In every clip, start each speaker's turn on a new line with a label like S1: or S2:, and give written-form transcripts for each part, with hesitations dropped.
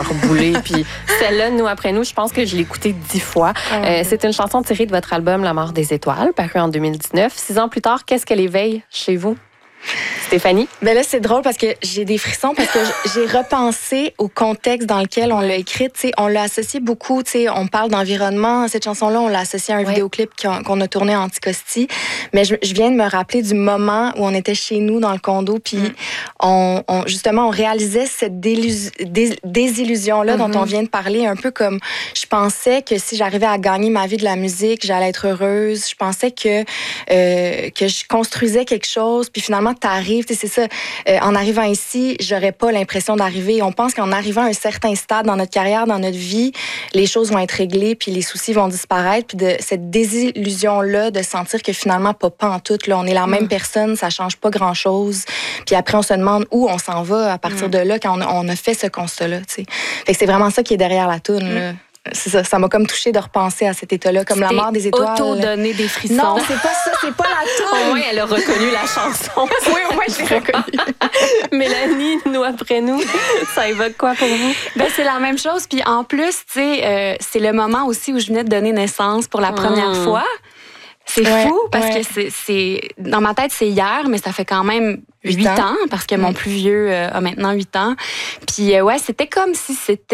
S1: chamboulée. Puis celle-là, Nous après nous, je pense que je l'ai écoutée 10 fois. C'est une chanson tirée de votre album La mort des étoiles, paru en 2019. 6 ans plus tard, qu'est-ce qu'elle éveille chez vous? Stéphanie?
S2: Ben là, c'est drôle parce que j'ai des frissons parce que j'ai repensé au contexte dans lequel on l'a écrite. T'sais, on l'a associé beaucoup. On parle d'environnement. Cette chanson-là, on l'a associée à un vidéoclip qu'on a tourné à Anticosti. Mais je viens de me rappeler du moment où on était chez nous dans le condo. Puis justement, on réalisait cette désillusion-là dont on vient de parler. Un peu comme je pensais que si j'arrivais à gagner ma vie de la musique, j'allais être heureuse. Je pensais que je construisais quelque chose. Puis finalement, t'arrives, c'est ça. En arrivant ici, j'aurais pas l'impression d'arriver. On pense qu'en arrivant à un certain stade dans notre carrière, dans notre vie, les choses vont être réglées, puis les soucis vont disparaître. Puis de cette désillusion-là, de sentir que finalement, pas en tout, là, on est la même personne, ça change pas grand-chose. Puis après, on se demande où on s'en va à partir de là, quand on a fait ce constat-là. Fait que c'est vraiment ça qui est derrière la toune, là. C'est ça, ça m'a comme touchée de repenser à cet état-là, comme La mort des étoiles.
S3: Auto-donner des frissons.
S2: Non, c'est pas ça, c'est pas la toune.
S1: Au moins, elle a reconnu la chanson.
S2: Oui, au moins, je l'ai reconnue.
S1: Mélanie, Nous après nous, ça évoque quoi pour vous?
S3: Ben, c'est la même chose. Puis en plus, tu sais, c'est le moment aussi où je venais de donner naissance pour la première fois. C'est fou parce que c'est dans ma tête, c'est hier, mais ça fait quand même 8 ans parce que mon plus vieux a maintenant 8 ans. Puis c'était comme si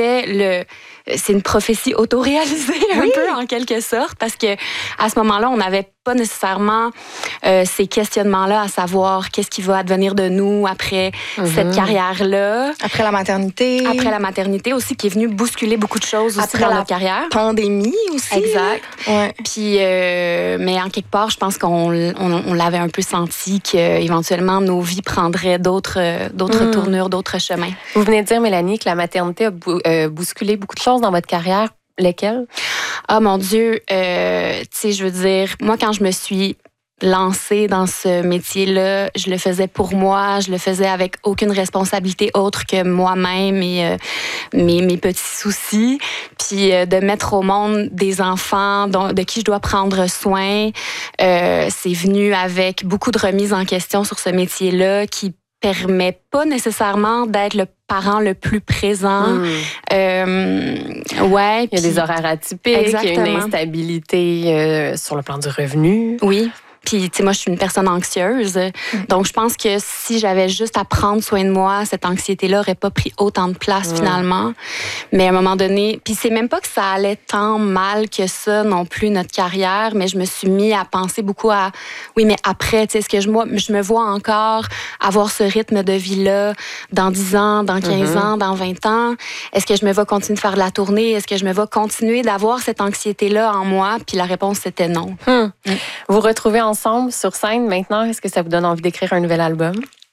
S3: c'est une prophétie autoréalisée un peu en quelque sorte parce que à ce moment-là, on n'avait pas nécessairement ces questionnements-là à savoir qu'est-ce qui va advenir de nous après cette carrière-là.
S2: Après la maternité.
S3: Après la maternité aussi, qui est venue bousculer beaucoup de choses aussi dans notre carrière.
S2: Pandémie aussi.
S3: Exact.
S2: Ouais.
S3: Puis, mais en quelque part, je pense qu'on l'avait un peu senti qu'éventuellement, nos vies prendraient d'autres tournures, d'autres chemins.
S1: Vous venez de dire, Mélanie, que la maternité a bousculé beaucoup de choses dans votre carrière. Lesquelles?
S3: Ah, mon Dieu. Tu sais, je veux dire, moi, quand je me suis lancée dans ce métier-là, je le faisais pour moi, je le faisais avec aucune responsabilité autre que moi-même et mes petits soucis. Puis de mettre au monde des enfants de qui je dois prendre soin, c'est venu avec beaucoup de remises en question sur ce métier-là qui permet pas nécessairement d'être le parent le plus présent.
S1: Il y a des horaires atypiques,
S3: Exactement.
S1: il y a une instabilité sur le plan du revenu.
S3: Oui. Puis, tu sais, moi, je suis une personne anxieuse. Donc, je pense que si j'avais juste à prendre soin de moi, cette anxiété-là n'aurait pas pris autant de place, finalement. Mais à un moment donné, puis c'est même pas que ça allait tant mal que ça non plus, notre carrière, mais je me suis mis à penser beaucoup à, oui, mais après, tu sais, est-ce que je me vois encore avoir ce rythme de vie-là dans 10 ans, dans 15 ans, dans 20 ans? Est-ce que je me vais continuer de faire de la tournée? Est-ce que je me vais continuer d'avoir cette anxiété-là en moi? Puis la réponse, c'était non.
S1: Vous retrouvez ensemble sur scène maintenant. Est-ce que ça vous donne envie d'écrire un nouvel album?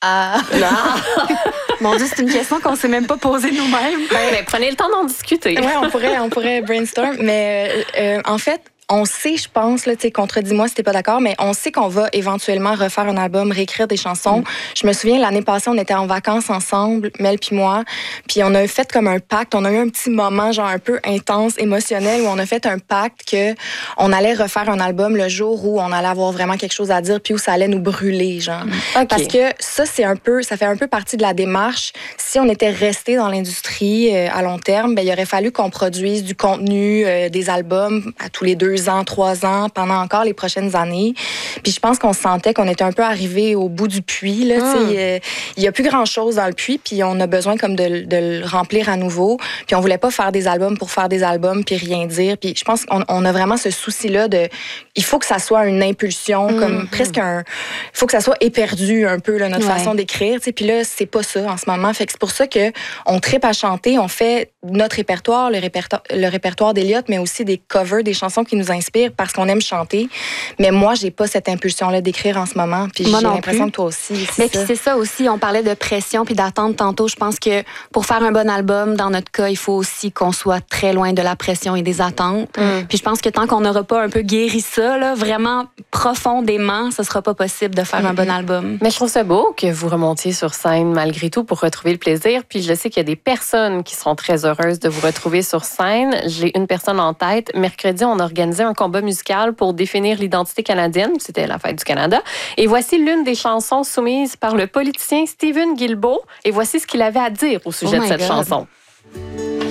S3: Mon Dieu, c'est une question qu'on ne s'est même pas posée nous-mêmes.
S1: Mais prenez le temps d'en discuter.
S2: Oui, on pourrait brainstorm. Mais en fait, on sait, je pense, là, contredis-moi si t'es pas d'accord, mais on sait qu'on va éventuellement refaire un album, réécrire des chansons. Je me souviens, l'année passée, on était en vacances ensemble, Mel puis moi, puis on a fait comme un pacte. On a eu un petit moment, genre un peu intense, émotionnel, où on a fait un pacte que on allait refaire un album le jour où on allait avoir vraiment quelque chose à dire, puis où ça allait nous brûler, genre.
S1: Okay.
S2: Parce que ça fait un peu partie de la démarche. Si on était resté dans l'industrie à long terme, ben il aurait fallu qu'on produise du contenu, des albums à tous les 2 ans, 3 ans, pendant encore les prochaines années. Puis je pense qu'on sentait qu'on était un peu arrivé au bout du puits. Il y a plus grand-chose dans le puits, puis on a besoin comme de le remplir à nouveau. Puis on voulait pas faire des albums pour faire des albums puis rien dire. Puis je pense qu'on a vraiment ce souci-là de... Il faut que ça soit une impulsion, comme presque un... Il faut que ça soit éperdu un peu, là, notre façon d'écrire. Puis là, c'est pas ça en ce moment. Fait que c'est pour ça qu'on tripe à chanter. On fait notre répertoire, le répertoire d'Eliott, mais aussi des covers, des chansons qui nous inspirent parce qu'on aime chanter. Mais moi, j'ai pas cette impulsion-là d'écrire en ce moment. Puis j'ai l'impression que toi aussi.
S3: Mais puis c'est ça aussi, on parlait de pression puis d'attente tantôt. Je pense que pour faire un bon album, dans notre cas, il faut aussi qu'on soit très loin de la pression et des attentes. Puis je pense que tant qu'on n'aura pas un peu guéri ça, là, vraiment profondément, ce sera pas possible de faire un bon album.
S1: Mais je trouve ça beau que vous remontiez sur scène malgré tout pour retrouver le plaisir. Puis je sais qu'il y a des personnes qui seront très heureuses de vous retrouver sur scène. J'ai une personne en tête. Mercredi, on a organisé un combat musical pour définir l'identité canadienne. C'était la fête du Canada. Et voici l'une des chansons soumises par le politicien Stephen Guilbeault. Et voici ce qu'il avait à dire au sujet de cette chanson.